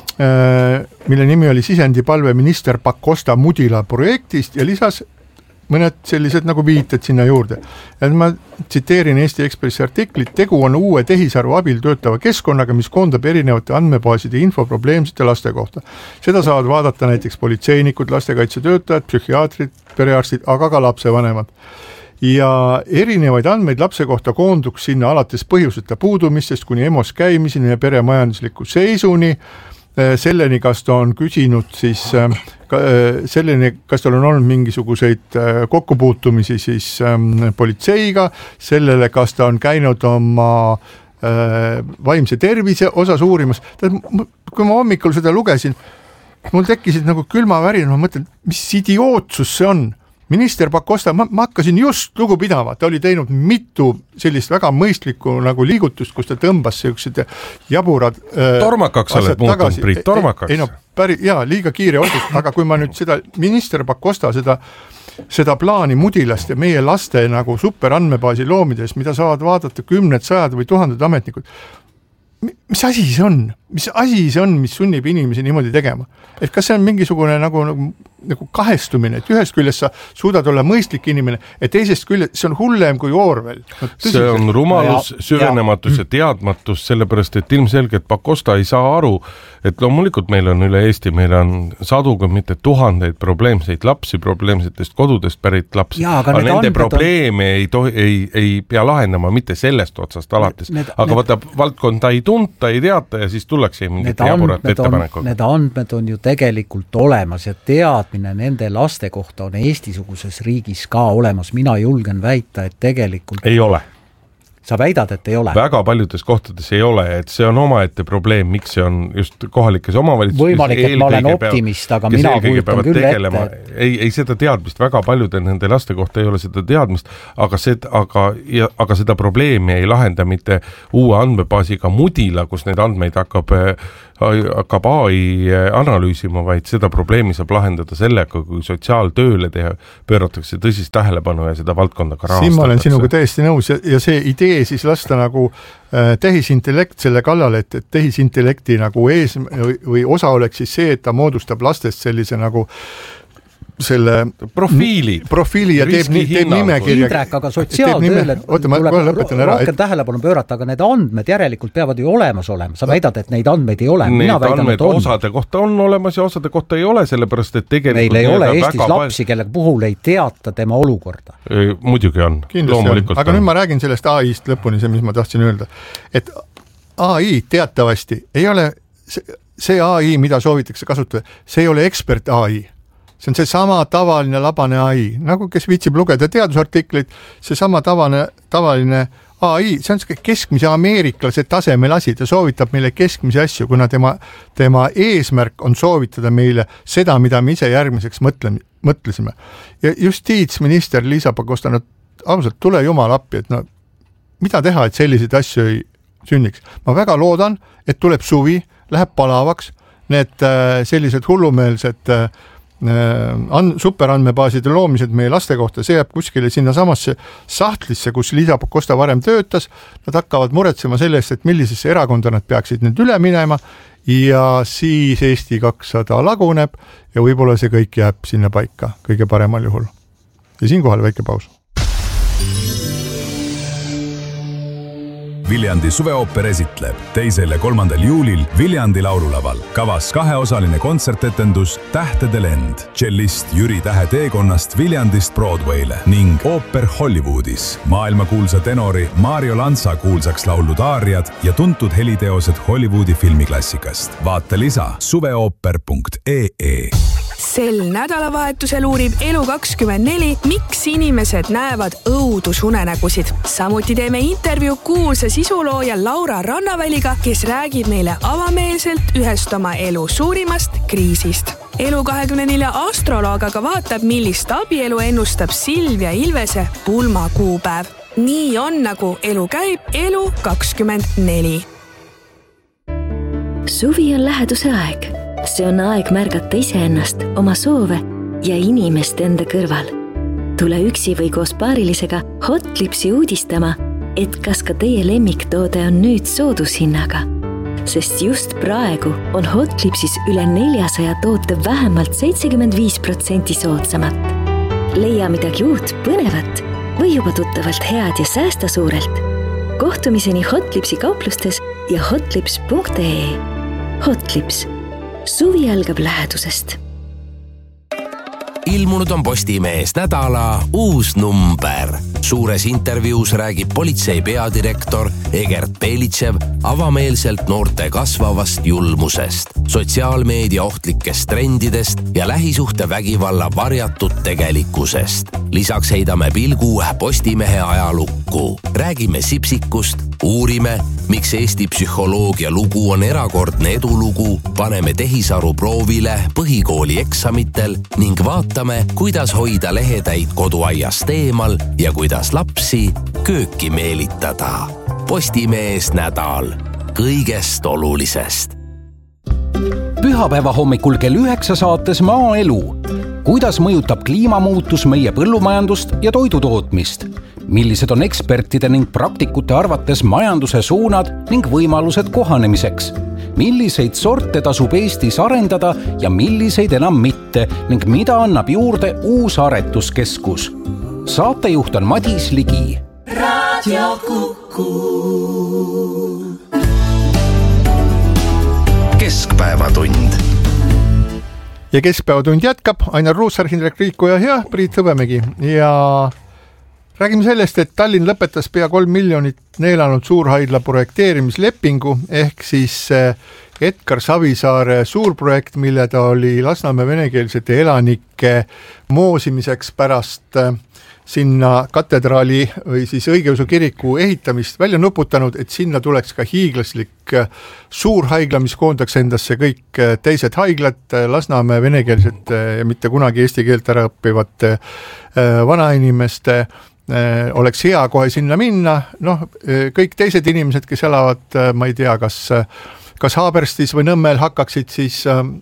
mille nimi oli sisendipalve minister Pakosta Mudila projektist ja lisas mõned sellised nagu viited sinna juurde. Et ma tsiteerin Eesti Ekspressi artiklit, tegu on uue tehisaru abil töötava keskkonnaga, mis koondab erinevate andmebaaside info probleemsete laste kohta. Seda saavad vaadata näiteks politseinikud, lastekaitsetöötajad, psühhiaatrid, perearstid, aga ka lapsevanemad. Ja erinevaid andmeid lapse kohta koonduks sinna alates põhjuseta puudumistest kuni EMO-s käimiseni ja peremajandusliku seisuni, selleni, kas ta on küsinud siis selleni, kas tal on olnud mingisuguseid kokkupuutumisi siis politseiga, sellele, kas ta on käinud oma vaimse tervise osas uurimas. Kui ma hommikul seda lugesin, mul tekkisid nagu külmavärin, ma mõtlen, mis idiootsus see on, minister Pakosta, ma, ma hakkasin just lugu pidama, ta oli teinud mitu sellist väga mõistlikku nagu liigutust, kus ta tõmbas sellised jaburad tormakaks oled muutunud, Priit, tormakaks. Ei, ei no päri, jaa, liiga kiire otsus, aga kui ma nüüd seda minister Pakosta seda seda plaani Mudilast ja meie laste nagu superandmebaasi loomides, mida saavad vaadata kümned, sajad või tuhanded ametnikud, mis asi see on? Mis asi see on, mis sunnib inimesi niimoodi tegema? Et kas see on mingisugune nagu, nagu, nagu kahestumine, et ühest küljest sa suudad olla mõistlik inimene, et teisest küljest see on hullem kui Orwell. No, see on rumalus, ja, süvenematus ja. ja teadmatus, sellepärast, et ilmselgelt Pakosta ei saa aru, et loomulikult meil on üle Eesti, meil on sadu, kui mitte tuhandeid probleemseid lapsi, probleemsetest kodudest pärit lapsi, ja, aga, aga nende probleeme on... ei, tohi, ei, ei pea lahendama mitte sellest otsast alates, need, aga need... vaata, valdkonda ei tunta, ei teata ja siis tullakse mingite jaburat ettepanekuga. Need andmed on ju tegelikult olemas ja teadmine nende laste kohta on Eesti-suguses riigis ka olemas. Mina julgen väita, et tegelikult... Ei ole. Sa väidad, et ei ole? Väga paljudes kohtades ei ole, et see on omaette probleem, miks see on just kohalikes omavalitsustes. Võimalik, et ma olen optimist, aga mina kujutan küll tegelema. ette. Ei, ei seda teadmist, väga paljude nende laste kohta ei ole seda teadmist, aga, seda, aga, ja, aga seda probleemi ei lahenda mitte uue andmebaasiga Mudila, kus neid andmeid hakkab, hakkab A I analüüsima, vaid seda probleemi saab lahendada sellega, kui sotsiaaltööle teha, pööratakse tõsist tähelepanu ja seda valdkonda ka rahastatakse. Siin ma olen sinuga täiesti nõus ja, ja see idee siis lasta nagu äh, tehisintellekt selle kallale, et, et tehisintellekti nagu ees või, või osa oleks siis see, et ta moodustab lastest sellise nagu selle profiili, profiili ja teeb, teeb nimekirja. Indrek, aga sotsiaaltööle tuleb rohkem tähelepanu pöörata, aga need andmed järelikult peavad ju olemas olema. Sa väidad, et neid andmeid ei ole. Need Mina väidan, andmed on. Osade kohta on olemas ja osade kohta ei ole, sellepärast, et tegelikult... Meil ei ole Eestis lapsi, kelle puhul ei teata tema olukorda. Muidugi on. Loomulikult on. Aga nüüd ma räägin sellest A I-st lõpuni, see, mis ma tahtsin öelda. Et A I teatavasti ei ole see A I, mida soovitakse kasutada, see ei ole ekspert A I. See on see sama tavaline labane A I, nagu kes viitsib lugeda teadusartikleid, see sama tavaline, tavaline A I, see on keskmise ameeriklase tasemel asi, ta soovitab meile keskmise asju, kuna tema, tema eesmärk on soovitada meile seda, mida me ise järgmiseks mõtle, mõtlesime. Ja justiitsminister Liisa Pakosta, no ausalt, tule jumal appi, et no, mida teha, et selliseid asju ei sünniks. Ma väga loodan, et tuleb suvi, läheb palavaks, need äh, sellised hullumeelsed äh, superandmebaaside loomised meie laste kohta, see jääb kuskile sinna samasse sahtlisse, kus Liisa Pakosta varem töötas, nad hakkavad muretsema sellest, et millisesse erakonda nad peaksid nüüd üle minema ja siis Eesti kakssada laguneb ja võib-olla see kõik jääb sinna paika kõige paremal juhul. Ja siinkohal väike paus. Viljandi suveooper esitleb teisel ja kolmandal juulil Viljandi laululaval. Kavas kaheosaline kontsertetendus Tähtede lend, tšellist Jüri Tähe teekonnast Viljandist Broadway'le ning ooper Hollywoodis. Maailmakuulsa tenori Mario Lanza kuulsaks laulud aariad ja tuntud heliteosed Hollywoodi filmiklassikast. Vaata lisa suveooper punkt ee. Sel nädalavahetusel uurib Elu kakskümmend neli, miks inimesed näevad õudusunenägusid. Samuti teeme intervjuu kuulsa sisulooja Laura Rannaväliga, kes räägib meile avameelselt ühest oma elu suurimast kriisist. Elu kahekümne nelja astroloog aga vaatab, millist abielu ennustab Silvia Ilvese pulmakuupäev. Nii on, nagu elu käib, Elu kakskümmend neli. Suvi on läheduse aeg. See on aeg märgata iseennast, oma soove ja inimest enda kõrval. Tule üksi või koos paarilisega Hotlipsi uudistama, et kas ka teie lemmiktoode on nüüd soodushinnaga. Sest just praegu on Hotlipsis üle neljasaja toote vähemalt seitsekümmend viis protsenti soodsamat. Leia midagi uut, põnevat või juba tuttavalt head ja säästa suurelt. Kohtumiseni Hotlipsi kauplustes ja hotlips punkt ee. Hotlips. Suvi algab lähedusest. Ilmunud on Postimees nädala uus number. Suures intervjuus räägib politsei peadirektor Egert Belitšev avameelselt noorte kasvavast julmusest, sotsiaalmeedia ohtlikest trendidest ja lähisuhte vägivalla varjatud tegelikkusest. Lisaks heidame pilgu Postimehe ajalukku. Räägime Sipsikust, uurime, miks Eesti psühholoogia lugu on erakordne edulugu, paneme tehisaru proovile põhikooli eksamitel ning vaatame, kuidas hoida lehetäid koduaiast eemal ja kuidas lapsi kööki meelitada. Postimees nädal kõigest olulisest. Pühapäeva hommikul kell üheksa saates Maaelu. Kuidas mõjutab kliimamuutus meie põllumajandust ja toidutootmist? Millised on ekspertide ning praktikute arvates majanduse suunad ning võimalused kohanemiseks? Milliseid sorte tasub Eestis arendada ja milliseid enam mitte ning mida annab juurde uus aretuskeskus? Saatejuht on Madis Ligi. Radio Kuku. Keskpäevatund. Ja keskpäevatund jätkab, Ainar Ruussaar, Hindrek Riikoja ja Priit Hõbemägi. Ja räägime sellest, et Tallinn lõpetas pea kolm miljonit neelanud suurhaigla projekteerimislepingu ehk siis Edgar Savisaare suurprojekt, mille ta oli Lasnamäe venekeelsete elanike moosimiseks pärast sinna katedraali või siis õigeusu kiriku ehitamist välja nuputanud, et sinna tuleks ka hiiglaslik suurhaigla, mis koondaks endasse kõik teised haiglad, Lasnamäe venekeelsete ja mitte kunagi eesti keelt ära õppivate vanainimeste, oleks hea kohe sinna minna, noh, kõik teised inimesed, kes elavad, ma ei tea, kas kas Haaberstis või Nõmmel hakkaksid siis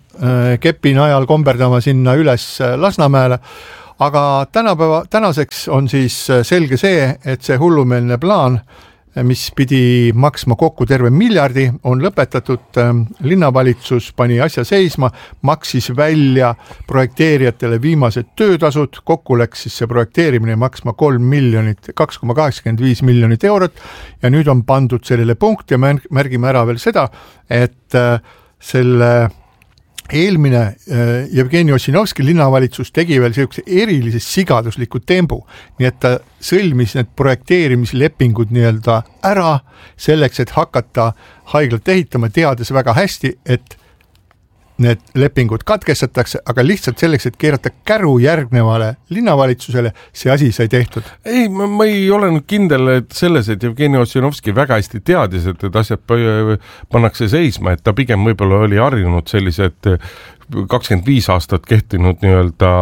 kepi najal komberdama sinna üles Lasnamäele, aga tänapäeva, tänaseks on siis selge see, et see hullumeelne plaan, mis pidi maksma kokku terve miljardi, on lõpetatud. Linnavalitsus pani asja seisma, maksis välja projekteerijatele viimased töötasud, kokku läks siis see projekteerimine maksma kolm miljonit, kaks koma kaheksakümmend viis miljonit eurot ja nüüd on pandud sellele punkt ja märgime ära veel seda, et selle eelmine Jevgeni Ossinovski linnavalitsus tegi veel sellise erilise sigadusliku tembu, nii et ta sõlmis need projekteerimislepingud nii-öelda ära selleks, et hakata haiglat ehitama, teades väga hästi, et need lepingud katkestatakse, aga lihtsalt selleks, et keerata käru järgnevale linnavalitsusele, see asi sai tehtud. Ei, ma, ma ei ole nüüd kindel et selles, et Jevgeni Ossinovski väga hästi teadis, et need asjad pannakse seisma, et ta pigem võib-olla oli harjunud sellised kakskümmend viis aastat kehtinud nii-öelda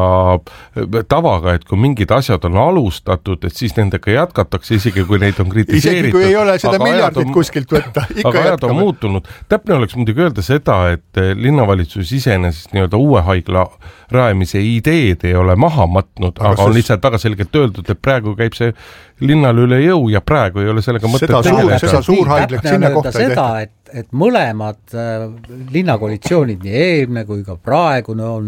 tavaga, et kui mingid asjad on alustatud, et siis nendega jätkatakse, isegi kui neid on kritiseeritud. Isegi kui ei ole seda miljardit on, kuskilt võtta, ikka aga ajad on muutunud. Täpne oleks muidugi öelda seda, et linnavalitsus iseenesest nii-öelda uue haigla rajamise ideed ei ole maha matnud, aga, aga on lihtsalt väga selgelt öeldud, et praegu käib see linnal üle jõu ja praegu ei ole sellega mõtet tegeleda. Seda suurhaigla sinna kohta ei seda, et, et mõlemad äh, linnakoalitsioonid, nii eelmine kui ka praegune on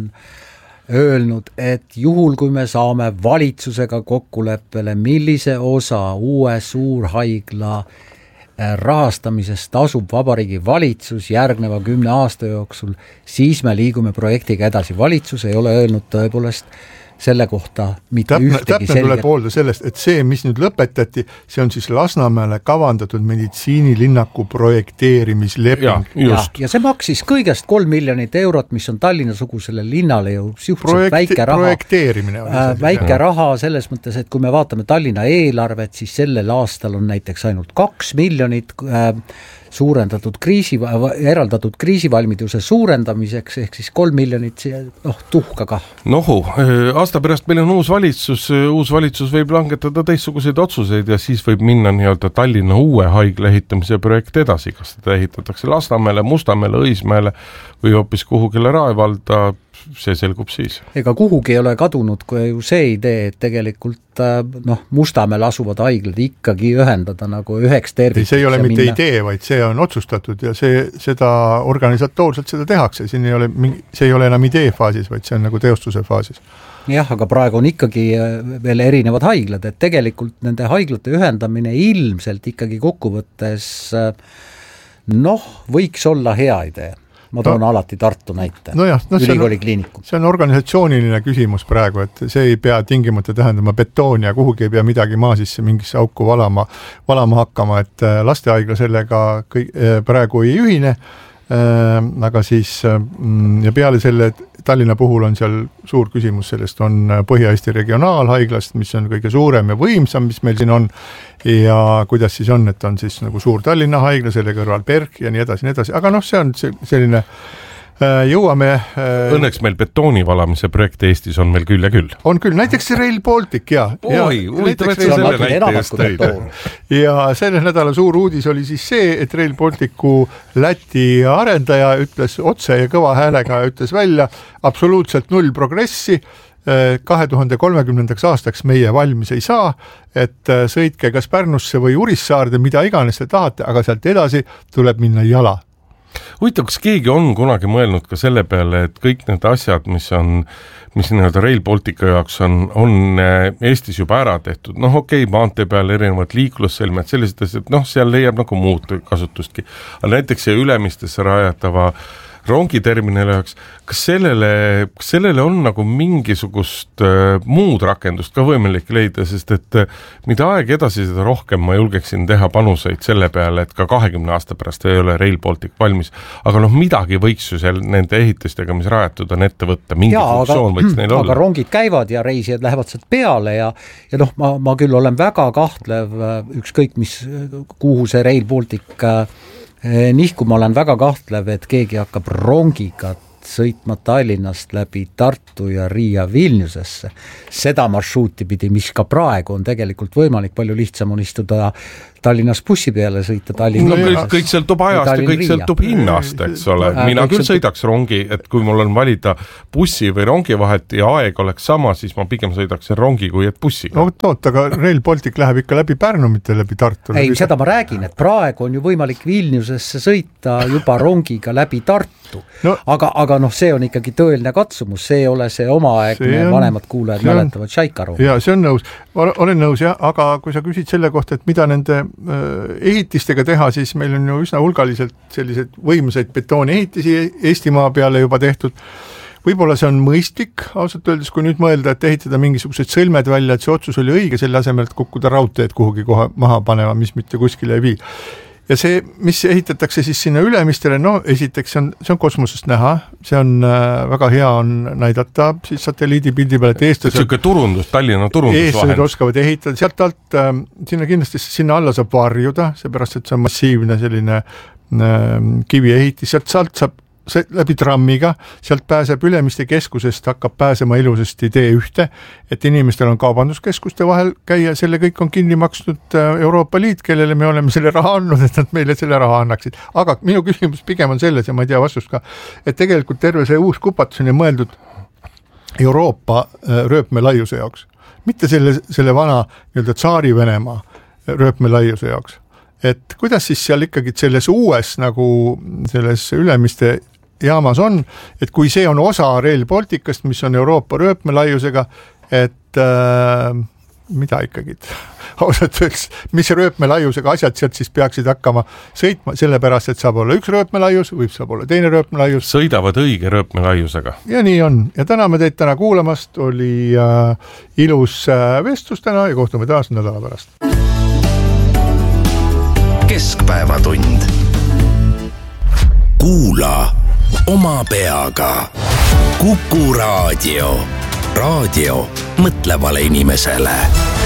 öelnud, et juhul kui me saame valitsusega kokkuleppele, millise osa uue suurhaigla rahastamisest tasub Vabariigi valitsus järgneva kümne aasta jooksul, siis me liigume projektiga edasi. Valitsus ei ole öelnud tõepoolest selle kohta mitte täpne, ühtegi täpne selge. Tuleb poolda sellest, et see, mis nüüd lõpetati, see on siis Lasnamäele kavandatud meditsiinilinnaku projekteerimisleping. Ja, ja, ja see maksis kõigest kolm miljonit eurot, mis on Tallinna-sugusele linnale ju suhteliselt väike raha. Projekteerimine. Äh, väike ja. raha selles mõttes, et kui me vaatame Tallinna eelarvet, siis sellel aastal on näiteks ainult kaks miljonit äh, suurendatud kriisi, eraldatud kriisivalmiduse suurendamiseks, ehk siis kolm miljonit noh, tuhka kah. Nohu, aasta pärast meil on uus valitsus, uus valitsus võib langetada teistsuguseid otsuseid ja siis võib minna nii-öelda Tallinna uue haigla ehitamise projekt edasi, kas seda ehitatakse Lasnamäele, Mustamäele, Õismäele või hoopis kuhugile Raevalda, see selgub siis. Ega kuhugi ei ole kadunud, kui ju see idee, et tegelikult noh, Mustamäel asuvad haiglad ikkagi ühendada nagu üheks tervikuks. See ei ole mitte minna... idee, vaid see on otsustatud ja see, seda organisatoorselt seda tehakse, siin ei ole, see ei ole enam idee faasis, vaid see on nagu teostuse faasis. Jah, aga praegu on ikkagi veel erinevad haiglad, et tegelikult nende haiglate ühendamine ilmselt ikkagi kokkuvõttes noh, võiks olla hea idee. ma toon no, alati Tartu näite no, jah, no ülikooli kliinikum. See on organisatsiooniline küsimus praegu, et see ei pea tingimata tähendama betooni ja kuhugi ei pea midagi maa sisse mingisse auku valama, valama hakkama, et lastehaigla sellega kõik, praegu ei ühine, aga siis ja peale selle Tallinna puhul on seal suur küsimus, sellest on Põhja-Eesti regionaalhaiglast, mis on kõige suurem ja võimsam, mis meil siin on, ja kuidas siis on, et on siis nagu suur Tallinna haigla, selle kõrval Berg ja nii edasi, nii edasi, aga noh, see on selline jõuame... Õnneks meil betooni valamise projekt Eestis on meil küll ja küll. On küll, näiteks Rail Baltic, ja. Oi, huvitav, et sa selle näite just tõid. Ja selle nädala suur uudis oli siis see, et Rail Balticu Läti arendaja ütles otse ja kõva häälega, ütles välja absoluutselt null progressi, kahe tuhande kolmekümnendaks aastaks meie valmis ei saa, et sõitke kas Pärnusse või Urissaarde, mida iganes te tahate, aga sealt edasi tuleb minna jala. Huvitav, kas keegi on kunagi mõelnud ka selle peale, et kõik need asjad, mis on, mis nii-öelda Rail Baltica jaoks on, on Eestis juba ära tehtud, noh okei, okay, maantee peal erinevad liiklusselmed, sellised asjad, noh seal leiab nagu muud kasutustki, aga näiteks see Ülemistesse rajatava rongiterminali jaoks, kas sellele, kas sellele on nagu mingisugust äh, muud rakendust ka võimalik leida, sest et äh, mida aeg edasi, seda rohkem ma julgeksin teha panuseid selle peale, et ka kahekümne aasta pärast ei ole Rail Baltic valmis, aga noh, midagi võiks ju seal nende ehitistega, mis rajatud on ette võtta, mingi ja, funktsioon aga, võiks neil olla. Aga rongid käivad ja reisijad lähevad sealt peale ja, ja noh, ma, ma küll olen väga kahtlev, ükskõik mis, kuhu see Rail Baltic äh, nihku ma olen väga kahtlev, et keegi hakkab rongiga sõitma Tallinnast läbi Tartu ja Riia Vilniusesse. Seda marsruuti pidi, mis ka praegu on tegelikult võimalik, palju lihtsam on istuda Tallinnas bussi peale sõita Tallinna. No, kõik, kõik sõltub ajast ja kõik sõltub hinnast, eks ole. Mina küll sõidaks rongi, et kui mul on valida bussi või rongi vahet ja aeg oleks sama, siis ma pigem sõidaks rongi kui et bussiga. No oot, aga Rail Baltic läheb ikka läbi Pärnu, mitte läbi Tartu. Ei, seda ma räägin, et praegu on ju võimalik Vilniusesse sõita juba rongiga läbi Tartu. No, aga, aga noh, see on ikkagi tõeline katsumus, see ei ole see omaaegne vanemad kuulajad mäletavad Šaikaru. Ja see on nõus, olen nõus jah, aga kui sa küsid selle kohta, et mida nende ehitistega teha, siis meil on ju üsna hulgaliselt sellised võimsaid betooniehitisi Eestimaa peale juba tehtud. Võib-olla see on mõistlik, ausalt öeldes, kui nüüd mõelda, et ehitada mingisugused sõlmed välja, et see otsus oli õige, selle asemel, et kukkuda raudteed kuhugi koha maha panema, mis mitte kuskile ei vii. Ja see, mis ehitatakse siis sinna Ülemistele, no esiteks see on, see on kosmosest näha, see on äh, väga hea on näidata siis satelliidipildi peale, et eestlased... Siuke turundus, Tallinna turundusvahend. Eestlased oskavad ehitada, sealt alt, äh, sinna kindlasti sinna alla saab varjuda, seepärast, et see on massiivne selline äh, kiviehitis, sealt sealt saab läbi trammiga, sealt pääseb Ülemiste keskusest, hakkab pääsema ilusasti tee ühte, et inimestel on kaubanduskeskuste vahel käia, selle kõik on kinni maksnud Euroopa Liit, kellele me oleme selle raha andnud, et nad meile selle raha annaksid. Aga minu küsimus pigem on selles, ja ma ei tea vastust ka, et tegelikult terve see uus kupatus on mõeldud Euroopa rööpmelaiuse jaoks. Mitte selle, selle vana nii-öelda tsaari Venemaa rööpmelaiuse jaoks. Et kuidas siis seal ikkagi selles uues nagu selles Ülemiste jaamas on, et kui see on osa Rail Balticast, mis on Euroopa rööpmelaiusega, et äh, mida ikkagi, ausalt öeldes, mis rööpmelaiusega asjad sealt siis peaksid hakkama sõitma, sellepärast, et saab olla üks rööpmelaius, võib saab olla teine rööpmelaius. Sõidavad õige rööpmelaiusega. Ja nii on. Ja täname teid täna kuulamast, oli äh, ilus äh, vestlus täna ja kohtume taas nädala pärast. Keskpäevatund. Kuula oma peaga. Kuku raadio. Raadio mõtlevale inimesele.